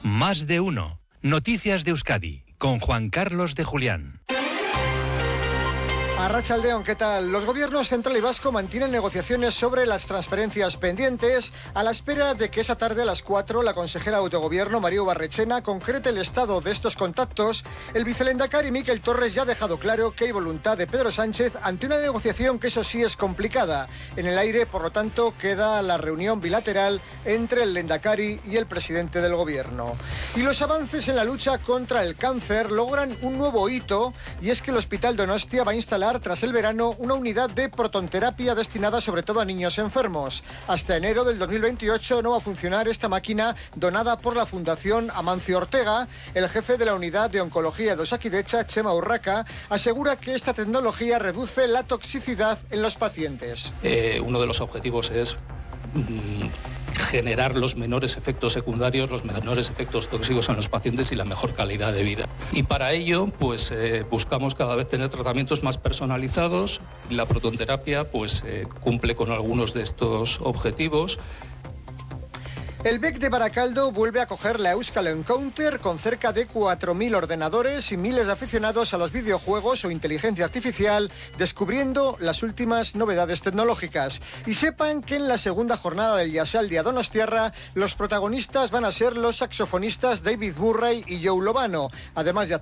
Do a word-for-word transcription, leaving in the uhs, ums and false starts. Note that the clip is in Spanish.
Más de uno. Noticias de Euskadi, con Juan Carlos de Julián. Arratsaldeon, ¿qué tal? Los gobiernos central y vasco mantienen negociaciones sobre las transferencias pendientes a la espera de que esa tarde a las cuatro la consejera de Autogobierno, Mario Barrechena, concrete el estado de estos contactos. El vicelehendakari Miquel Torres ya ha dejado claro que hay voluntad de Pedro Sánchez ante una negociación que eso sí es complicada. En el aire, por lo tanto, queda la reunión bilateral entre el lehendakari y el presidente del gobierno. Y los avances en la lucha contra el cáncer logran un nuevo hito, y es que el Hospital Donostia va a instalar tras el verano una unidad de protonterapia destinada sobre todo a niños enfermos. Hasta enero del dos mil veintiocho no va a funcionar esta máquina donada por la Fundación Amancio Ortega. El jefe de la unidad de oncología de Osakidecha, Chema Urraca, asegura que esta tecnología reduce la toxicidad en los pacientes. Eh, uno de los objetivos es mmm, generar los menores efectos secundarios, los menores efectos tóxicos en los pacientes y la mejor calidad de vida. Y para ello, pues eh, buscamos cada vez tener tratamientos más personalizados. La protonterapia, pues eh, cumple con algunos de estos objetivos. El B E C de Baracaldo vuelve a acoger la Euskal Encounter con cerca de cuatro mil ordenadores y miles de aficionados a los videojuegos o inteligencia artificial, descubriendo las últimas novedades tecnológicas. Y sepan que en la segunda jornada del Jazzaldia Donostiarra los protagonistas van a ser los saxofonistas David Murray y Joe Lovano. Además, ya